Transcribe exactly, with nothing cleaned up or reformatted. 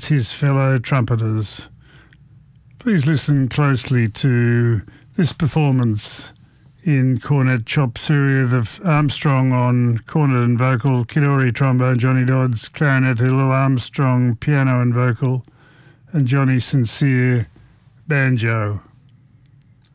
amongst his fellow trumpeters. Please listen closely to this performance in cornet, chop suey of Armstrong on cornet and vocal, Kidori trombone, Johnny Dodds clarinet, Hillel Armstrong piano and vocal, and Johnny Sincere banjo.